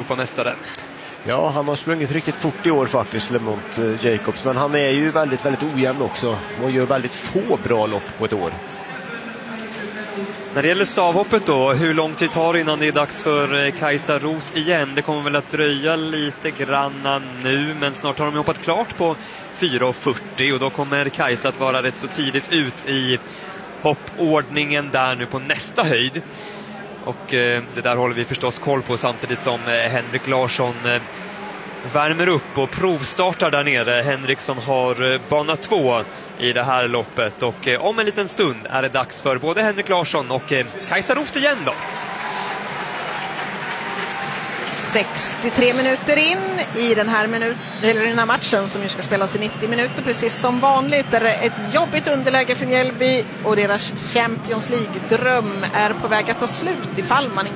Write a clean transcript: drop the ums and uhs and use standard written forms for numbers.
Europamästaren. Ja, han har sprungit riktigt fort i år faktiskt, Lemont Jacobs, men han är ju väldigt, väldigt ojämn också och gör väldigt få bra lopp på ett år. När det gäller stavhoppet då, hur lång tid tar det innan det är dags för Kajsa Roth igen? Det kommer väl att dröja lite granna nu, men snart har de hoppat klart på 4:40 och då kommer Kajsa att vara rätt så tidigt ut i hoppordningen där nu på nästa höjd. Och det där håller vi förstås koll på samtidigt som Henrik Larsson värmer upp och provstartar där nere. Henrik som har bana 2 i det här loppet, och om en liten stund är det dags för både Henrik Larsson och Kajsa Roth igen då. 63 minuter in i den här matchen som ju ska spelas i 90 minuter, precis som vanligt. Där ett jobbigt underläge för Mjällby och deras Champions League-dröm är på väg att ta slut ifall man